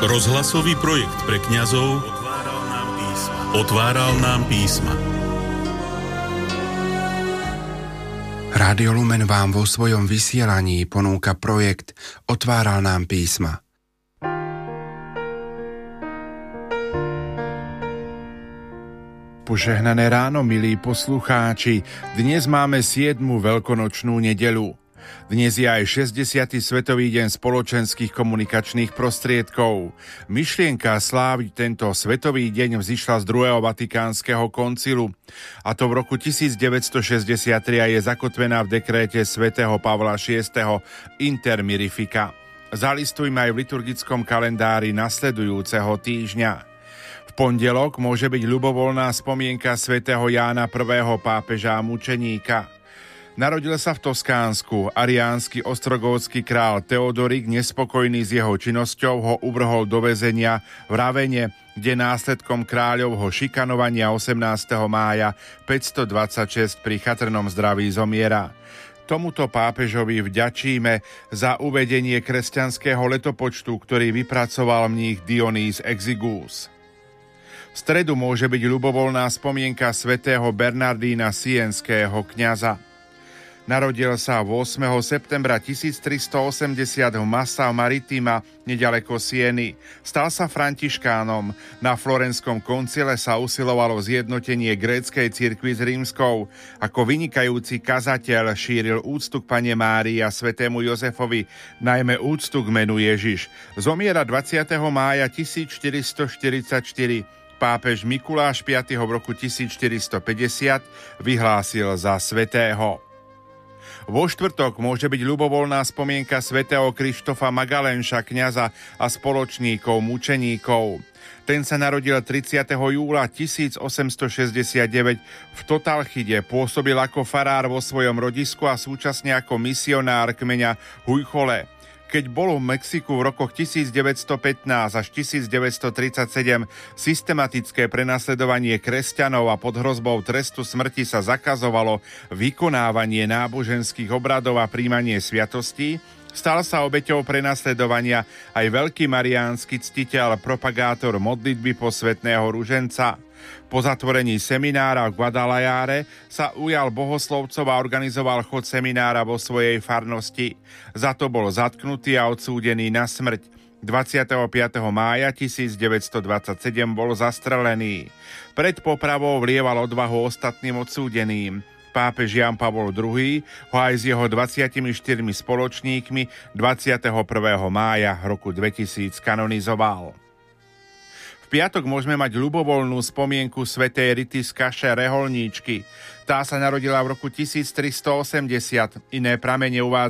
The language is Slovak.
Rozhlasový projekt pre kňazov Otváral nám písma. Rádio Lumen vám vo svojom vysielaní ponúka projekt Otváral nám písma. Požehnané ráno, milí poslucháči. Dnes máme 7. veľkonočnú nedeľu. Dnes je aj 60. Svetový deň spoločenských komunikačných prostriedkov. Myšlienka sláviť tento svetový deň vzišla z druhého Vatikánskeho koncilu. A to v roku 1963 a je zakotvená v dekréte svätého Pavla VI. Inter Mirifica. Zalistujme aj v liturgickom kalendári nasledujúceho týždňa. V pondelok môže byť ľubovoľná spomienka svätého Jána I. pápeža a mučeníka. Narodil sa v Toskánsku. Ariánsky ostrogótsky král Teodorik, nespokojný s jeho činnosťou, ho uvrhol do väzenia v Ravene, kde následkom kráľovho šikanovania 18. mája 526 pri chatrnom zdraví zomiera. Tomuto pápežovi vďačíme za uvedenie kresťanského letopočtu, ktorý vypracoval mních Dionýs Exigus. V stredu môže byť ľubovoľná spomienka svätého Bernardína Sienského kňaza. Narodil sa 8. septembra 1380 v Massa Maritima, neďaleko Sieny. Stal sa františkánom. Na Florenskom koncile sa usilovalo zjednotenie gréckej cirkvi s rímskou. Ako vynikajúci kazateľ šíril úctu k Panne Márii a svätému Jozefovi, najmä úctu k menu Ježiš. Zomiera 20. mája 1444. Pápež Mikuláš V. v roku 1450 vyhlásil za svätého. Vo štvrtok môže byť ľubovoľná spomienka svätého Krištofa Magalenša, kňaza a spoločníkov, mučeníkov. Ten sa narodil 30. júla 1869 v Totalchide, pôsobil ako farár vo svojom rodisku a súčasne ako misionár kmeňa Hujchole. Keď bolo v Mexiku v rokoch 1915 až 1937 systematické prenasledovanie kresťanov a pod hrozbou trestu smrti sa zakazovalo vykonávanie náboženských obradov a príjmanie sviatostí, stal sa obeťou prenasledovania aj veľký mariánsky ctiteľ, propagátor modlitby posvätného ruženca. Po zatvorení seminára v Guadalajare sa ujal bohoslovcov a organizoval chod seminára vo svojej farnosti. Za to bol zatknutý a odsúdený na smrť. 25. mája 1927 bol zastrelený. Pred popravou vlieval odvahu ostatným odsúdeným. Pápež Ján Pavol II ho aj s jeho 24 spoločníkmi 21. mája roku 2000 kanonizoval. V piatok môžeme mať ľubovoľnú spomienku svätej Rity z Kaše Reholníčky. Tá sa narodila v roku 1380. Iné pramene uvádzajú